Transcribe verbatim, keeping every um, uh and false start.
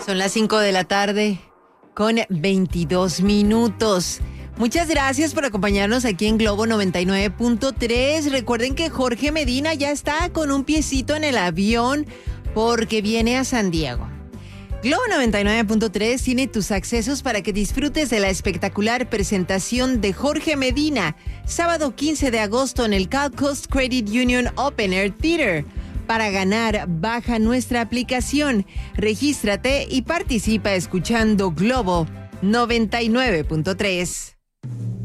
Son las cinco de la tarde con veintidós minutos. Muchas gracias por acompañarnos aquí en Globo noventa y nueve punto tres. Recuerden que Jorge Medina ya está con un piecito en el avión porque viene a San Diego. Globo noventa y nueve punto tres tiene tus accesos para que disfrutes de la espectacular presentación de Jorge Medina, sábado quince de agosto en el Cal Coast Credit Union Open Air Theater. Para ganar, baja nuestra aplicación, regístrate y participa escuchando Globo noventa y nueve punto tres.